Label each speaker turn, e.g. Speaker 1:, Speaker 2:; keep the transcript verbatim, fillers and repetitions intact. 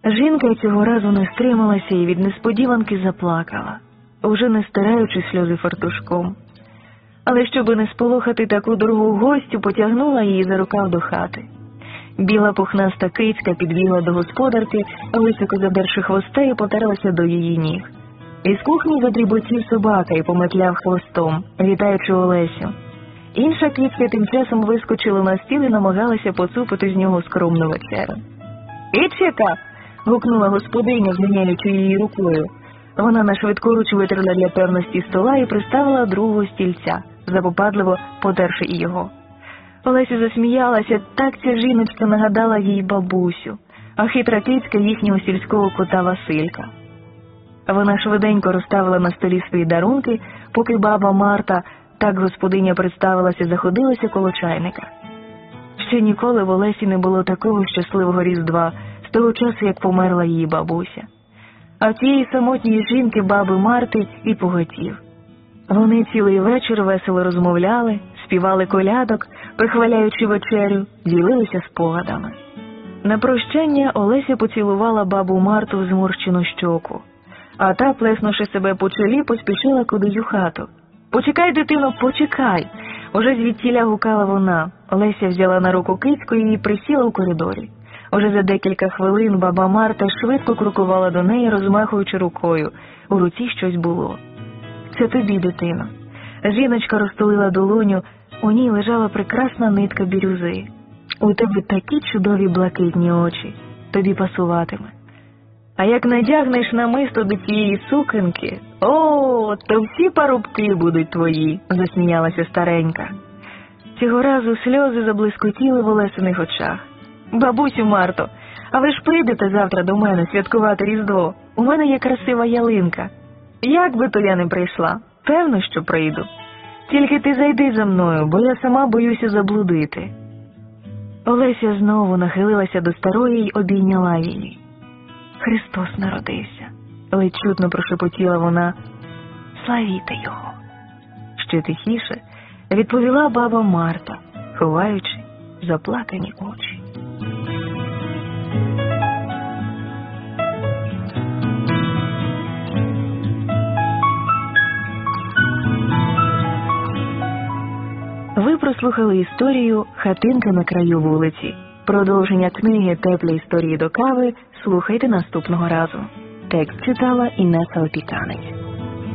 Speaker 1: Жінка цього разу не стрималася і від несподіванки заплакала, уже не стираючи сльози фартушком. Але щоби не сполохати таку дорогу гостю, потягнула її за рукав до хати. Біла пухнаста кицька підбігла до господарки, високо задерши хвоста, і потерлася до її ніг. Із кухні задріботів собака і пометляв хвостом, вітаючи Олесю. Інша кицька тим часом вискочила на стіл і намагалася поцупити з нього скромну вечерю. «Ічика!» – гукнула господиня, зміняючи її рукою. Вона нашвидкоруч витерла для певності стола і приставила другого стільця, запопадливо потерши і його. Олеся засміялася, так ця жіночка нагадала їй бабусю, а хитра кицька їхнього сільського кота Василька. Вона швиденько розставила на столі свої дарунки, поки баба Марта, так господиня представилася, заходилася коло чайника. Ще ніколи в Олесі не було такого щасливого Різдва, з того часу, як померла її бабуся. А цієї самотньої жінки, баби Марти, і поготів. Вони цілий вечір весело розмовляли, співали колядок, прихваляючи вечерю, ділилися спогадами. На прощання Олеся поцілувала бабу Марту в зморщену щоку, а та, плеснувши себе по чолі, поспішила кудись у хату. «Почекай, дитино, почекай!» Уже звідтіля гукала вона. Олеся взяла на руку кицьку і присіла у коридорі. Уже за декілька хвилин баба Марта швидко крокувала до неї, розмахуючи рукою. У руці щось було. «Це тобі, дитино». Жіночка розтулила долоню, у ній лежала прекрасна нитка бірюзи. «У тебе такі чудові блакитні очі, тобі пасуватиме. А як надягнеш намисто до цієї сукенки, о, то всі парубки будуть твої», – засміялася старенька. Цього разу сльози заблискотіли в Олесиних очах. «Бабусю Марто, а ви ж прийдете завтра до мене святкувати Різдво? У мене є красива ялинка». «Як би то я не прийшла? Певно, що прийду. Тільки ти зайди за мною, бо я сама боюся заблудити». Олеся знову нахилилася до старої й обійняла її. «Христос народився», – ледь чутно прошепотіла вона. «Славіте його». Ще тихіше відповіла баба Марта, ховаючи заплакані очі. Ви прослухали історію «Хатинка на краю вулиці». Продовження книги «Теплі історії до кави» слухайте наступного разу. Текст читала Інеса Опіканець.